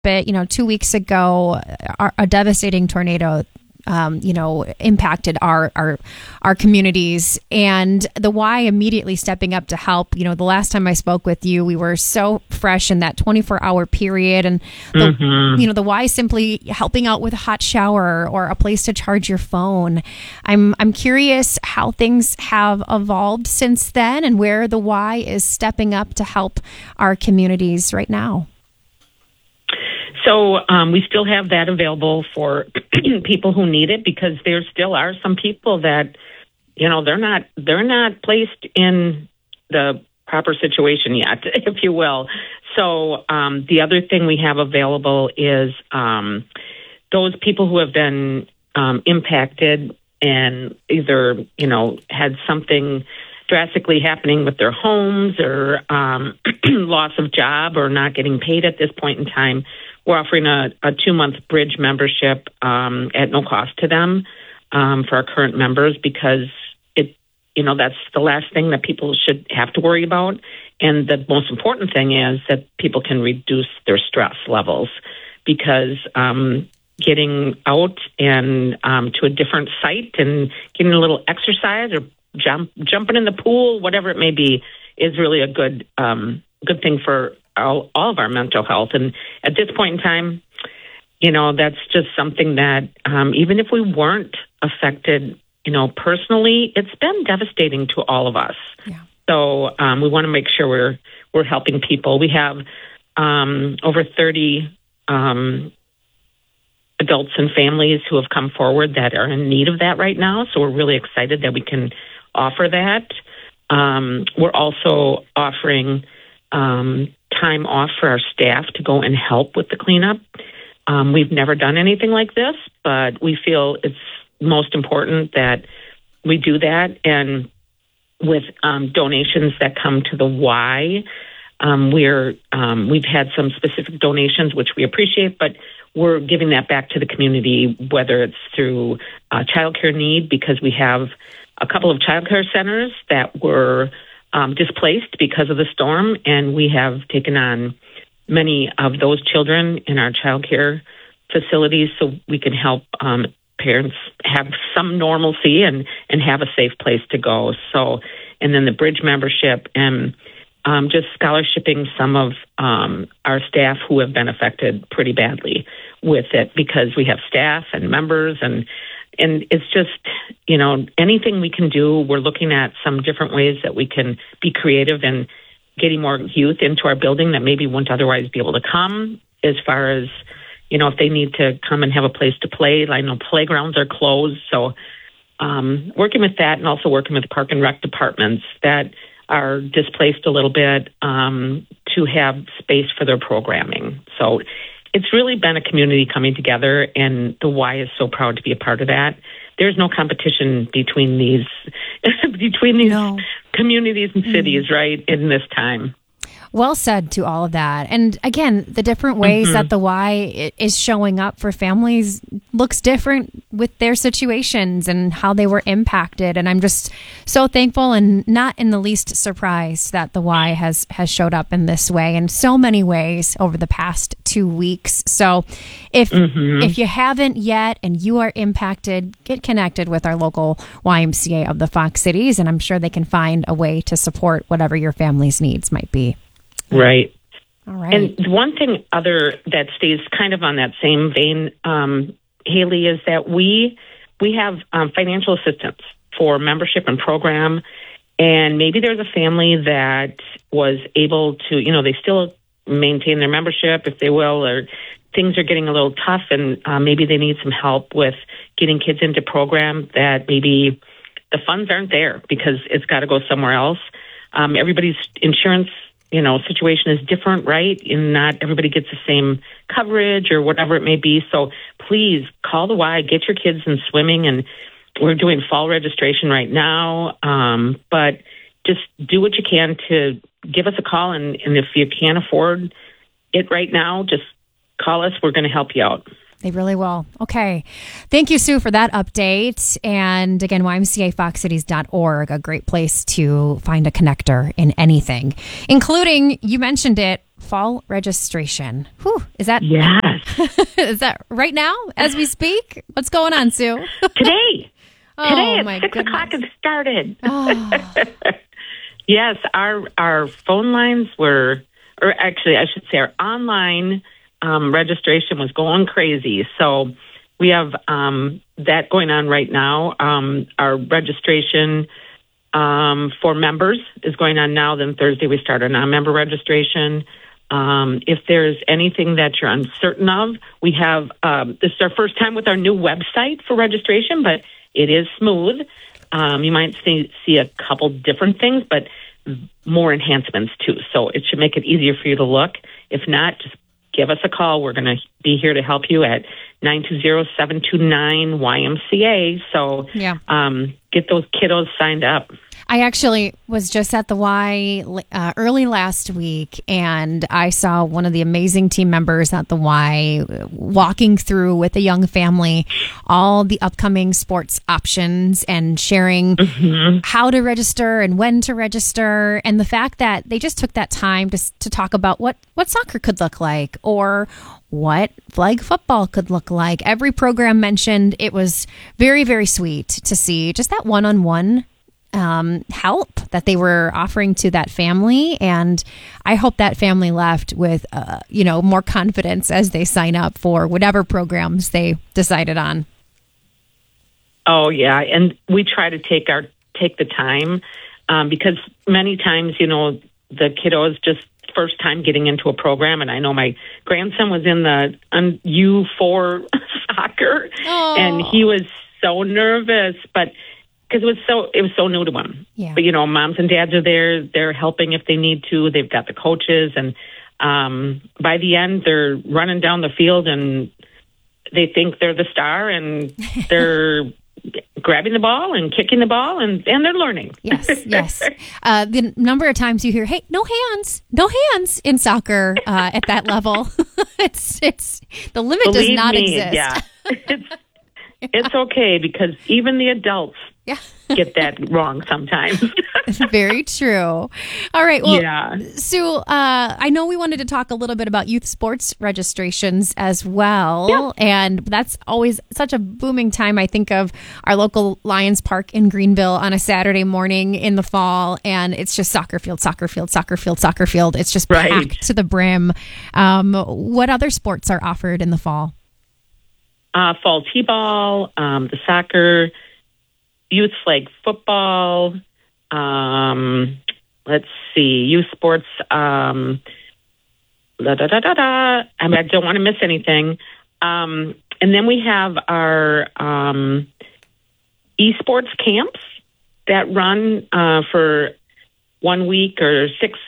bit. 2 weeks ago, a devastating tornado impacted our communities, and the Y immediately stepping up to help. The last time I spoke with you, we were so fresh in that 24-hour period, and the Y simply helping out with a hot shower or a place to charge your phone. I'm curious how things have evolved since then, and where the Y is stepping up to help our communities right now. So we still have that available for people who need it, because there still are some people that, they're not placed in the proper situation yet, if you will. So the other thing we have available is those people who have been impacted and either, had something drastically happening with their homes, or loss of job, or not getting paid at this point in time. We're offering a 2-month bridge membership at no cost to them for our current members, because that's the last thing that people should have to worry about. And the most important thing is that people can reduce their stress levels, because getting out and to a different site and getting a little exercise, or jumping in the pool, whatever it may be, is really a good thing for all of our mental health. And at this point in time, that's just something that even if we weren't affected, personally, it's been devastating to all of us. Yeah. So we want to make sure we're helping people. We have over 30 adults and families who have come forward that are in need of that right now. So we're really excited that we can offer that. We're also offering time off for our staff to go and help with the cleanup. We've never done anything like this, but we feel it's most important that we do that. And with donations that come to the Y, we've had some specific donations, which we appreciate, but we're giving that back to the community, whether it's through childcare need, because we have a couple of childcare centers that were displaced because of the storm, and we have taken on many of those children in our childcare facilities so we can help parents have some normalcy and have a safe place to go. So, and then the bridge membership and just scholarshiping some of our staff who have been affected pretty badly with it, because we have staff and members, and it's just, anything we can do. We're looking at some different ways that we can be creative and getting more youth into our building that maybe wouldn't otherwise be able to come, as far as, if they need to come and have a place to play. I know playgrounds are closed. So working with that, and also working with park and rec departments that are displaced a little bit to have space for their programming. So it's really been a community coming together, and the Y is so proud to be a part of that. There's no competition between these communities and cities, right, in this time. Well said to all of that. And again, the different ways that the Y is showing up for families looks different with their situations and how they were impacted. And I'm just so thankful and not in the least surprised that the Y has showed up in this way, in so many ways over the past 2 weeks. So if you haven't yet and you are impacted, get connected with our local YMCA of the Fox Cities, and I'm sure they can find a way to support whatever your family's needs might be. Right. All right. And one thing other that stays kind of on that same vein, Haley, is that we have financial assistance for membership and program. And maybe there's a family that was able to, they still maintain their membership, if they will, or things are getting a little tough, and maybe they need some help with getting kids into program that maybe the funds aren't there because it's got to go somewhere else. Everybody's insurance situation is different, right? And not everybody gets the same coverage or whatever it may be. So please call the Y, get your kids in swimming, and we're doing fall registration right now. But just do what you can to give us a call. And if you can't afford it right now, just call us. We're going to help you out. They really will. Okay. Thank you, Sue, for that update. And again, YMCAFoxCities.org, a great place to find a connector in anything, including, you mentioned it, fall registration. Whew, is that Yes. is that right now as we speak? What's going on, Sue? Today. Oh, Today at my 6 goodness. o'clock it started. Oh, Yes, our phone lines were, or actually I should say our online registration was going crazy. So we have that going on right now. Our registration for members is going on now. Then Thursday we start our non-member registration. If there's anything that you're uncertain of, we have, this is our first time with our new website for registration, but it is smooth. You might see a couple different things, but more enhancements too. So it should make it easier for you to look. If not, just give us a call. We're going to be here to help you at 920-729-YMCA. So get those kiddos signed up. I actually was just at the Y early last week, and I saw one of the amazing team members at the Y walking through with a young family all the upcoming sports options and sharing how to register and when to register, and the fact that they just took that time to talk about what soccer could look like or what flag football could look like. Every program mentioned. It was very, very sweet to see just that one-on-one help that they were offering to that family, and I hope that family left with more confidence as they sign up for whatever programs they decided on. Oh yeah, and we try to take the time because many times the kiddos just first time getting into a program, and I know my grandson was in the U4 soccer, and he was so nervous, but because it was so new to them. Yeah. But moms and dads are there; they're helping if they need to. They've got the coaches, and by the end, they're running down the field, and they think they're the star, and they're grabbing the ball and kicking the ball, and they're learning. Yes. The number of times you hear, "Hey, no hands in soccer at that level." it's the limit does not exist. Yeah, it's okay because even the adults get that wrong sometimes. Very true. All right. Well, Sue, I know we wanted to talk a little bit about youth sports registrations as well. And that's always such a booming time. I think of our local Lions Park in Greenville on a Saturday morning in the fall, and it's just soccer field. It's just packed to the brim. What other sports are offered in the fall? Fall t-ball, the soccer, youth flag football, let's see, youth sports, I mean, I don't want to miss anything. And then we have our esports camps that run for 1 week or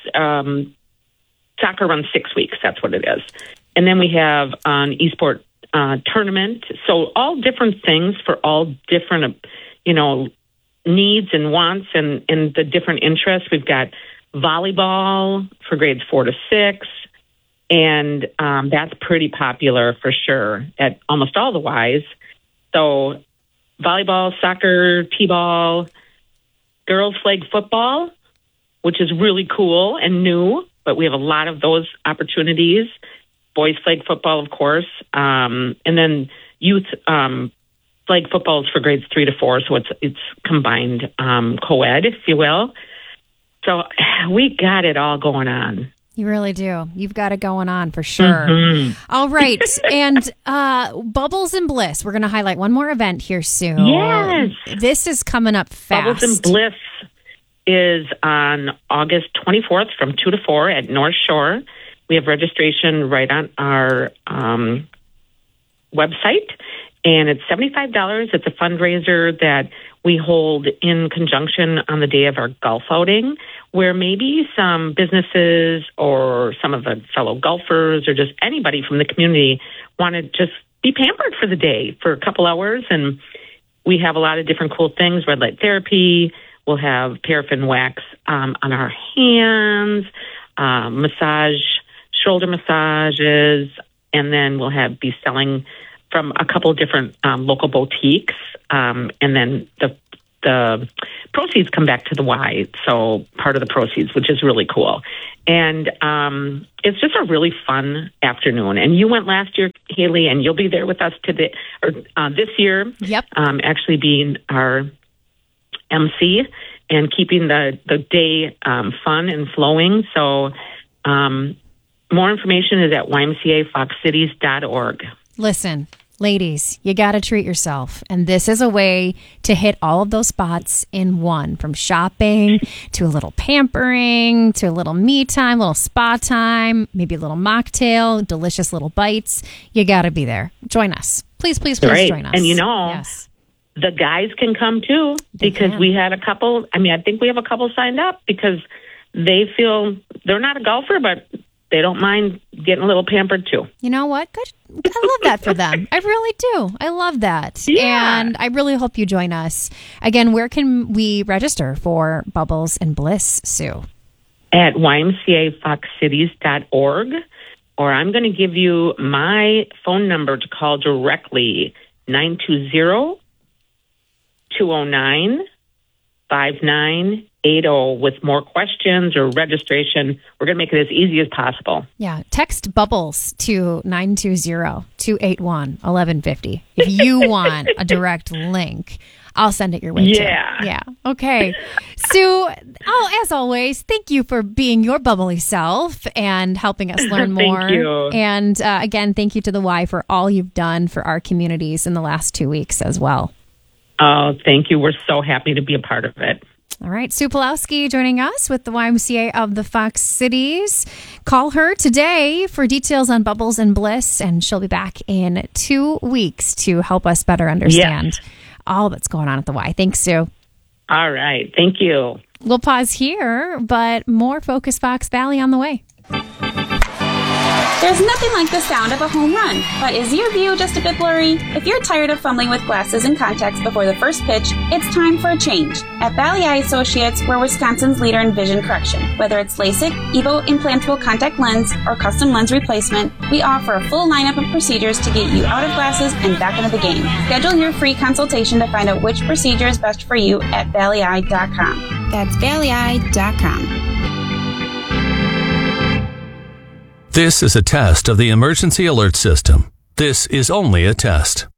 soccer runs 6 weeks. That's what it is. And then we have an esport tournament. So all different things for all different, needs and wants and the different interests. We've got volleyball for grades 4 to 6. And that's pretty popular for sure at almost all the Ys. So volleyball, soccer, t-ball, girls flag football, which is really cool and new, but we have a lot of those opportunities. Boys flag football, of course, and then youth flag football is for grades 3 to 4, so it's combined co-ed, if you will. So we got it all going on. You really do. You've got it going on for sure. Mm-hmm. All right. And Bubbles and Bliss. We're going to highlight one more event here soon. Yes. This is coming up fast. Bubbles and Bliss is on August 24th from 2 to 4 at North Shore. We have registration right on our website, and it's $75. It's a fundraiser that we hold in conjunction on the day of our golf outing, where maybe some businesses or some of the fellow golfers or just anybody from the community want to just be pampered for the day for a couple hours. And we have a lot of different cool things, red light therapy. We'll have paraffin wax on our hands, shoulder massages, and then we'll be selling from a couple of different local boutiques, and then the the proceeds come back to the Y. So part of the proceeds, which is really cool. And it's just a really fun afternoon. And you went last year, Haley, and you'll be there with us today or this year. Yep. Actually being our MC and keeping the day fun and flowing. So more information is at ymcafoxcities.org. Listen, ladies, you got to treat yourself. And this is a way to hit all of those spots in one, from shopping to a little pampering to a little me time, little spa time, maybe a little mocktail, delicious little bites. You got to be there. Join us. Please, please, please right. join us. And yes. The guys can come too, because we had a couple. I mean, I think we have a couple signed up because they feel they're not a golfer, but they don't mind getting a little pampered too. You know what? Good. I love that for them. I really do. I love that. Yeah. And I really hope you join us. Again, where can we register for Bubbles and Bliss, Sue? At ymcafoxcities.org, or I'm going to give you my phone number to call directly, 920-209-5980 with more questions or registration. We're going to make it as easy as possible. Yeah. Text Bubbles to 920-281-1150. If you want a direct link, I'll send it your way too. Yeah. Okay. Sue, as always, thank you for being your bubbly self and helping us learn more. Thank you. And again, thank you to the Y for all you've done for our communities in the last 2 weeks as well. Oh, thank you. We're so happy to be a part of it. All right. Sue Pulowski joining us with the YMCA of the Fox Cities. Call her today for details on Bubbles and Bliss, and she'll be back in 2 weeks to help us better understand all that's going on at the Y. Thanks, Sue. All right. Thank you. We'll pause here, but more Focus Fox Valley on the way. There's nothing like the sound of a home run, but is your view just a bit blurry? If you're tired of fumbling with glasses and contacts before the first pitch, it's time for a change. At Valley Eye Associates, we're Wisconsin's leader in vision correction. Whether it's LASIK, EVO implantable contact lens, or custom lens replacement, we offer a full lineup of procedures to get you out of glasses and back into the game. Schedule your free consultation to find out which procedure is best for you at valleyeye.com. That's valleyeye.com. This is a test of the emergency alert system. This is only a test.